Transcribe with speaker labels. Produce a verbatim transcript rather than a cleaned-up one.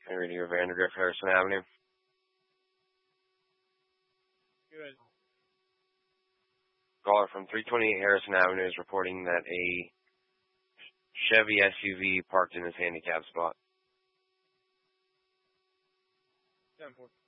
Speaker 1: Henry near Vandergrift, Harrison Avenue.
Speaker 2: Good.
Speaker 1: Caller from three twenty-eight Harrison Avenue is reporting that a Chevy S U V parked in his handicap spot.
Speaker 2: ten four.